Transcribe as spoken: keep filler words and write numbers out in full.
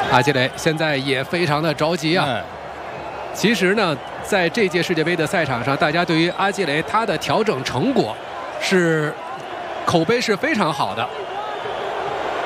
阿基雷现在也非常的着急啊。 嗯、 其实呢，在这届世界杯的赛场上，大家对于阿基雷他的调整成果是口碑是非常好的。